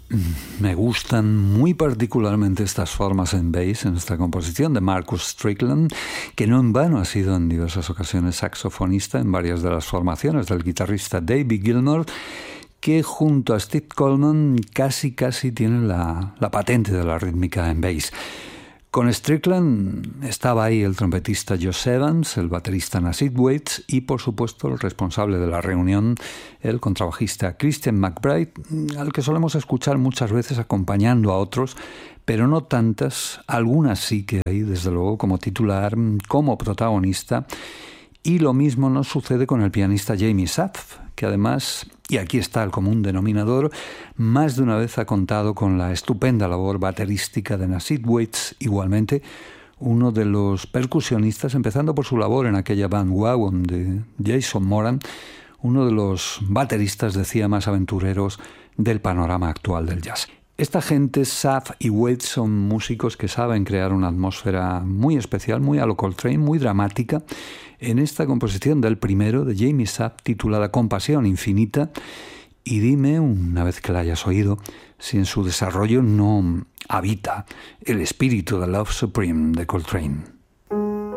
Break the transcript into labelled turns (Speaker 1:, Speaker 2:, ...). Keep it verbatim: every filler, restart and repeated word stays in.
Speaker 1: Me gustan muy particularmente estas formas en bass en esta composición de Marcus Strickland, que no en vano ha sido en diversas ocasiones saxofonista en varias de las formaciones del guitarrista David Gilmour, que junto a Steve Coleman casi casi tienen la, la patente de la rítmica en bass. Con Strickland estaba ahí el trompetista Josh Evans, el baterista Nasid Waits y, por supuesto, el responsable de la reunión, el contrabajista Christian McBride, al que solemos escuchar muchas veces acompañando a otros, pero no tantas, algunas sí que hay, desde luego, como titular, como protagonista. Y lo mismo nos sucede con el pianista Jamie Zapf, que además, y aquí está el común denominador, más de una vez ha contado con la estupenda labor baterística de Nasid Waits, igualmente uno de los percusionistas, empezando por su labor en aquella band Wagon de Jason Moran, uno de los bateristas, decía, más aventureros del panorama actual del jazz. Esta gente, Zapf y Waits, son músicos que saben crear una atmósfera muy especial, muy a lo Coltrane, muy dramática. En esta composición del primero, de Jamie Zapf, titulada Compasión Infinita, y dime, una vez que la hayas oído, si en su desarrollo no habita el espíritu de Love Supreme de Coltrane.